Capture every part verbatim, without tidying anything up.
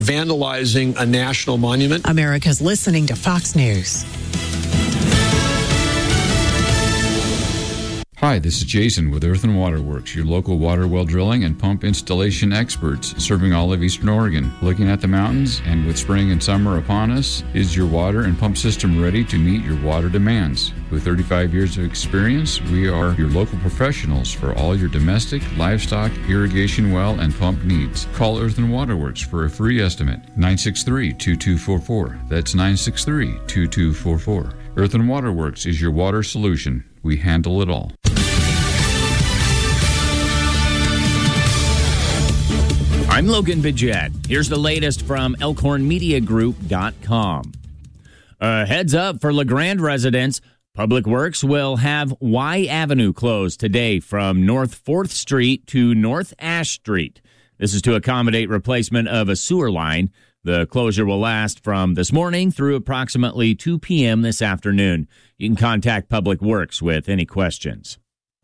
vandalizing a national monument. America's listening to Fox News. Hi, this is Jason with Earth and Water Works, your local water well drilling and pump installation experts serving all of Eastern Oregon. Looking at the mountains, and with spring and summer upon us, is your water and pump system ready to meet your water demands? With thirty-five years of experience, we are your local professionals for all your domestic, livestock, irrigation well, and pump needs. Call Earth and Water Works for a free estimate. nine six three, two two four four. That's nine six three, two two four four. Earth and Water Works is your water solution. We handle it all. I'm Logan Bidget. Here's the latest from elkhorn media group dot com. Uh, heads up for LeGrand residents. Public Works will have Y Avenue closed today from North fourth Street to North Ash Street. This is to accommodate replacement of a sewer line. The closure will last from this morning through approximately two p.m. this afternoon. You can contact Public Works with any questions.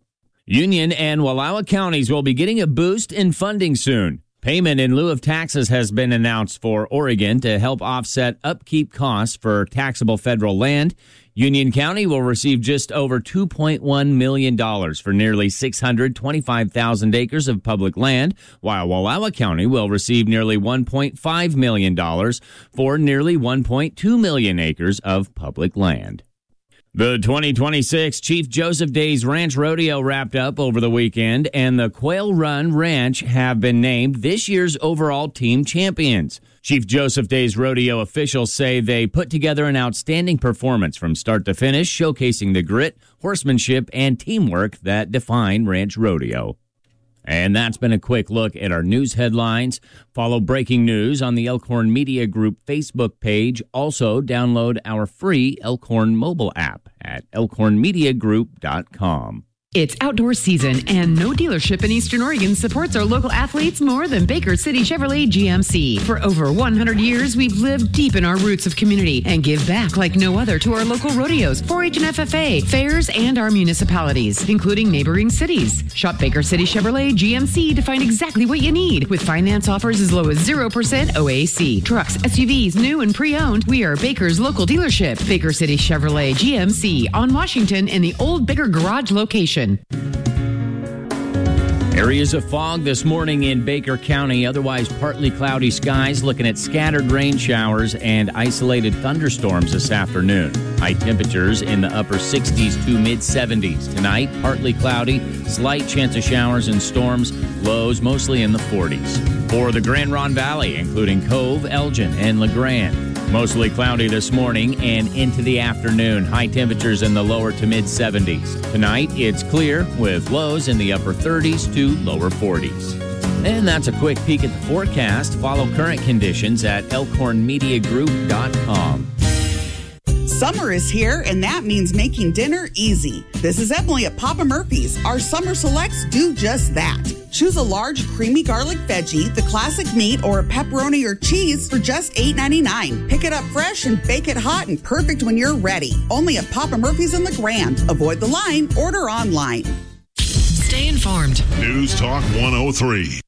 Union and Wallowa counties will be getting a boost in funding soon. Payment in lieu of taxes has been announced for Oregon to help offset upkeep costs for taxable federal land. Union County will receive just over two point one million dollars for nearly six hundred twenty-five thousand acres of public land, while Wallowa County will receive nearly one point five million dollars for nearly one point two million acres of public land. The twenty twenty-six Chief Joseph Days Ranch Rodeo wrapped up over the weekend, and the Quail Run Ranch have been named this year's overall team champions. Chief Joseph Days Rodeo officials say they put together an outstanding performance from start to finish, showcasing the grit, horsemanship, and teamwork that define Ranch Rodeo. And that's been a quick look at our news headlines. Follow breaking news on the Elkhorn Media Group Facebook page. Also, download our free Elkhorn mobile app at elkhorn media group dot com. It's outdoor season, and no dealership in Eastern Oregon supports our local athletes more than Baker City Chevrolet G M C. For over one hundred years, we've lived deep in our roots of community and give back like no other to our local rodeos, four H and F F A, fairs, and our municipalities, including neighboring cities. Shop Baker City Chevrolet G M C to find exactly what you need, with finance offers as low as zero percent O A C. Trucks, S U Vs, new and pre-owned, we are Baker's local dealership. Baker City Chevrolet G M C on Washington in the old Baker Garage location. Areas of fog this morning in Baker County, otherwise partly cloudy skies, looking at scattered rain showers and isolated thunderstorms this afternoon. High temperatures in the upper sixties to mid seventies. Tonight, partly cloudy, slight chance of showers and storms, lows mostly in the forties. For the Grand Ronde Valley, including Cove, Elgin, and LeGrand, mostly cloudy this morning and into the afternoon. High temperatures in the lower to mid seventies. Tonight, it's clear with lows in the upper thirties to lower forties. And that's a quick peek at the forecast. Follow current conditions at elkhorn media group dot com. Summer is here, and that means making dinner easy. This is Emily at Papa Murphy's. Our summer selects do just that. Choose a large creamy garlic veggie, the classic meat, or a pepperoni or cheese for just eight ninety-nine. Pick it up fresh and bake it hot and perfect when you're ready. Only at Papa Murphy's in LeGrand. Avoid the line. Order online. Stay informed. News Talk one oh three.